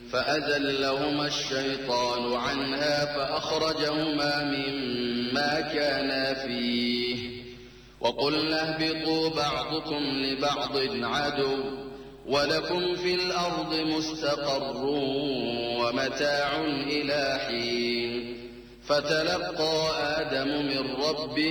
فأزلهما الشيطان عنها فأخرجهما مما كانا فيه وقلنا اهبطوا بعضكم لبعض عدو ولكم في الأرض مستقر ومتاع إلى حين فتلقى آدم من ربه